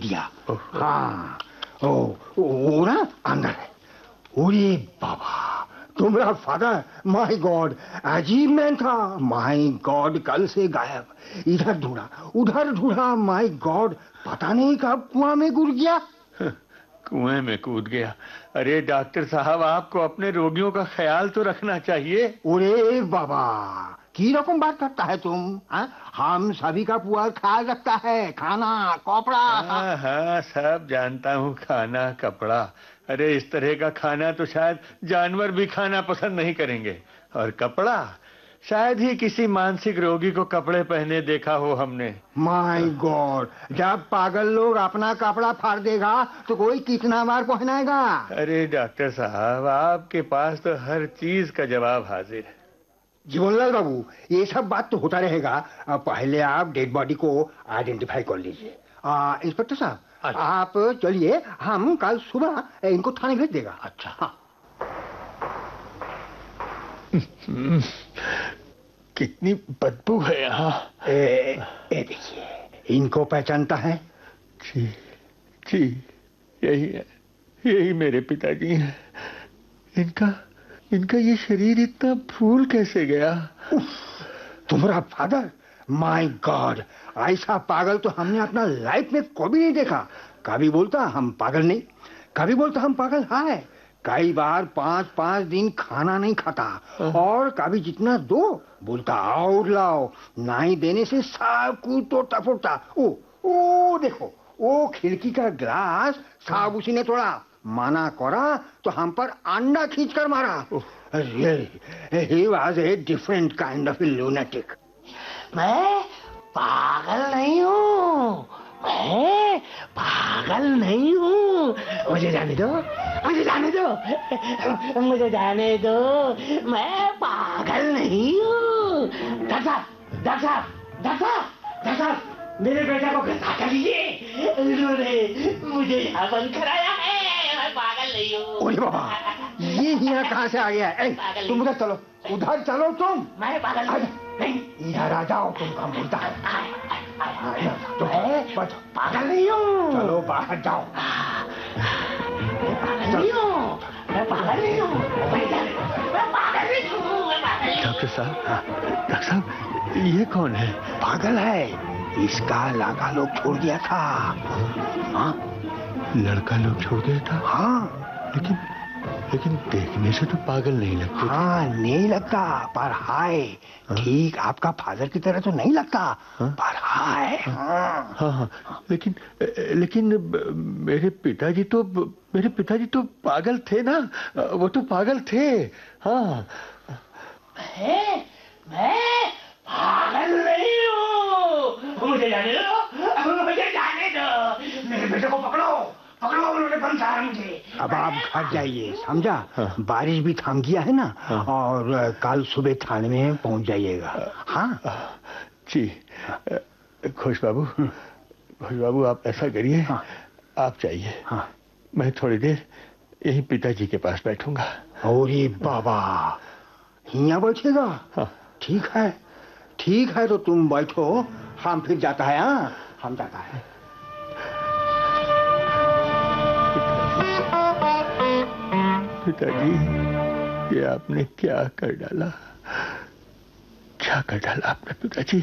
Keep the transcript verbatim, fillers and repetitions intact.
दिया। हाँ ओ, वो ना अंदर है। अरे बाबा, तुम्हारा फादर, माय गॉड, अजीब मैन था। माय गॉड, कल से गायब। इधर ढूंढा उधर ढूंढा, माय गॉड, पता नहीं कब कुआं में गिर गया। कुएं में कूद गया? अरे डॉक्टर साहब, आपको अपने रोगियों का ख्याल तो रखना चाहिए। अरे बाबा, की रकम बात करता है तुम? हा? हम सभी का पूरा ख्याल रखता है, खाना कपड़ा। हाँ हाँ, सब जानता हूँ, खाना कपड़ा। अरे इस तरह का खाना तो शायद जानवर भी खाना पसंद नहीं करेंगे। और कपड़ा, शायद ही किसी मानसिक रोगी को कपड़े पहने देखा हो हमने। माय गॉड, जब पागल लोग अपना कपड़ा फाड़ देगा तो कोई कितना बार पहनाएगा? अरे डॉक्टर साहब, आपके पास तो हर चीज का जवाब हाजिर है। जीवनलाल बाबू, ये सब बात तो होता रहेगा। पहले आप डेड बॉडी को आइडेंटिफाई कर लीजिए। इंस्पेक्टर साहब, आप चलिए, हम कल सुबह इनको थाने भेज देगा। अच्छा। हाँ। कितनी बदबू है यहाँ। ए, ए देखिए, इनको पहचानता है? जी जी, यही है, यही मेरे पिताजी हैं। इनका इनका ये शरीर इतना फूल कैसे गया? तुम्हारा फादर? माय गॉड, ऐसा पागल तो हमने अपना लाइफ में कभी नहीं देखा। कभी बोलता हम पागल नहीं, कभी बोलता हम पागल है। कई बार पांच पांच दिन खाना नहीं खाता, और कभी जितना दो बोलता और लाओ, नहीं देने से सब कुछ तोड़ता फोड़ता। ओ ओ देखो, वो खिड़की का ग्लास सब उसी ने तोड़ा। माना करा तो हम पर अंडा खींचकर मारा। Really, he was a different kind of a lunatic. मैं पागल नहीं हूँ, मैं पागल नहीं हूँ। मुझे जाने दो, मुझे जाने दो, मुझे जाने दो, मैं पागल नहीं हूँ। डॉक्टर साहब, डॉक्टर साहब, डॉक्टर साहब, डॉक्टर साहब, मेरे बेटे को गिरफ्तार कर लीजिए। उन्होंने मुझे यहाँ बंद कराया है, मैं पागल नहीं हूँ। ओए बाबा, ये यहाँ कहाँ से आ गया है? तुम उधर चलो, उधर चलो तुम। मैं पागल नहीं, इधर आ जाओ, तुमका मुर्दा है। मैं पागल नहीं हूँ। चलो बाहर जाओ। मैं पागल नहीं हूँ, मैं पागल नहीं हूँ, मैं पागल नहीं हूँ, मैं पागल नहीं हूँ। डॉक्टर साहब, डॉक्टर साहब, ये कौन है? पागल है, इसका लड़का लोग छोड़ दिया था। हाँ, लड़का लोग छोड़ गया था? हाँ, लेकिन लेकिन देखने से तो पागल नहीं लगते। हाँ, नहीं लगता, पर हाय, ठीक आपका फादर की तरह तो नहीं लगता। हाँ? पर हाय। हाँ हाँ हाँ, लेकिन लेकिन मेरे पिताजी तो मेरे पिताजी तो पागल थे ना, वो तो पागल थे। हाँ, मैं मैं पागल नहीं हूँ। मुझे जाने दो, मुझे जाने दो, मेरे बेटे को पकड़ो, पकड़ो, उन्होंने बंधाया मुझे। अब आप घर जाइए, समझा? हाँ। बारिश भी थम गया है ना। हाँ। और कल सुबह थाने में पहुंच जाइएगा। हाँ जी। खुश बाबू, खुश बाबू, आप ऐसा करिए। हाँ। आप जाइए। हाँ। मैं थोड़ी देर यही पिताजी के पास बैठूंगा। अरे बाबा, यहाँ बैठेगा? हाँ। ठीक है, ठीक है, तो तुम बैठो, हम फिर जाता है। हाँ, हम जाता है। पिताजी, ये आपने क्या कर डाला? क्या कर डाला आपने पिताजी?